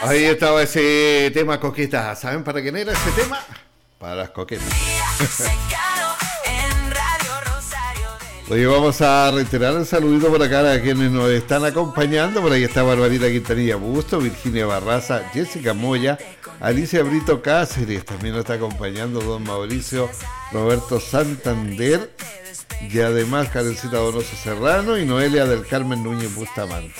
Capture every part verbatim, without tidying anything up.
Ahí estaba ese tema coqueta. ¿Saben para quién era ese tema? Para las coquetas. Oye, vamos a reiterar el saludito por acá a quienes nos están acompañando. Por ahí está Barbarita Quintanilla Busto, Virginia Barraza, Jessica Moya, Alicia Brito Cáceres. También nos está acompañando don Mauricio Roberto Santander. Y además Karencita Donoso Serrano y Noelia del Carmen Núñez Bustamante.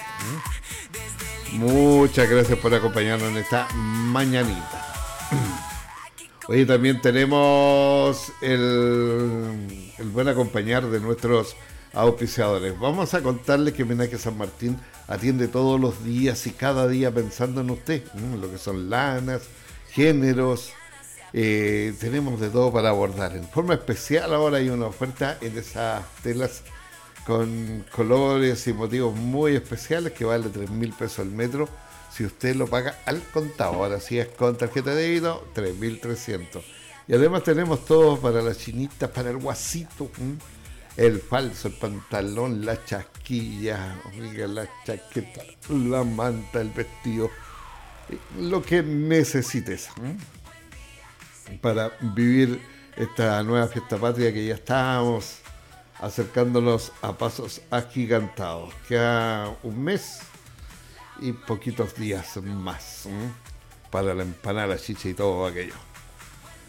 Muchas gracias por acompañarnos en esta mañanita. Hoy también tenemos el, el buen acompañar de nuestros auspiciadores. Vamos a contarles que Menaje San Martín atiende todos los días y cada día pensando en usted, ¿no? Lo que son lanas, géneros, eh, tenemos de todo para abordar. En forma especial ahora hay una oferta en esas telas con colores y motivos muy especiales que vale tres mil pesos el metro. Si usted lo paga al contador, así es con tarjeta de débito, tres mil trescientos. Y además tenemos todo para las chinitas, para el guasito, ¿m? El falso, el pantalón, la chasquilla, oiga, la chaqueta, la manta, el vestido, lo que necesites, ¿m? Para vivir esta nueva fiesta patria que ya estamos acercándonos a pasos agigantados. Queda un mes y poquitos días más, ¿eh? Para la empanada, la chicha y todo aquello.